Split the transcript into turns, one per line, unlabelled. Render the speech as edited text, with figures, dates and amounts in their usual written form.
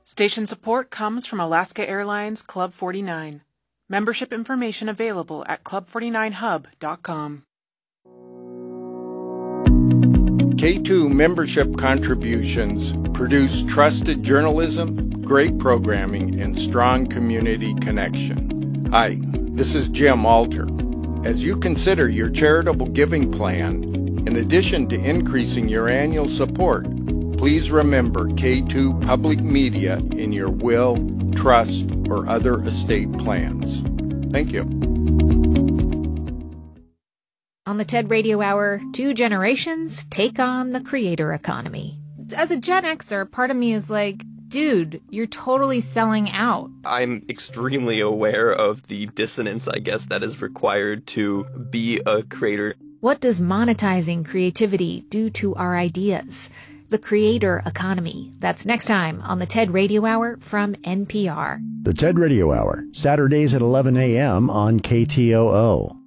Station support comes from Alaska Airlines Club 49. Membership information available at club49hub.com.
K2 membership contributions produce trusted journalism, great programming, and strong community connection. Hi, this is Jim Alter. As you consider your charitable giving plan, in addition to increasing your annual support, please remember K2 Public Media in your will, trust, or other estate plans. Thank you.
On the TED Radio Hour, 2 generations take on the creator economy. As a Gen Xer, part of me is like, dude, you're totally selling out.
I'm extremely aware of the dissonance, I guess, that is required to be a creator.
What does monetizing creativity do to our ideas? The creator economy. That's next time on the TED Radio Hour from NPR.
The TED Radio Hour, Saturdays at 11 a.m. on KTOO.